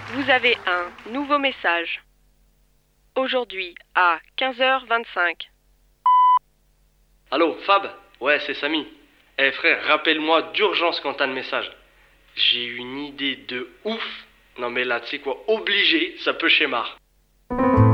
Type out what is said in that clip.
Vous avez un nouveau message. Aujourd'hui à 15h25. Allô, Fab? Ouais, c'est Samy. Eh frère, rappelle-moi d'urgence quand t'as le message. J'ai une idée de ouf. Non mais là, tu sais quoi, obligé, ça peut schémar.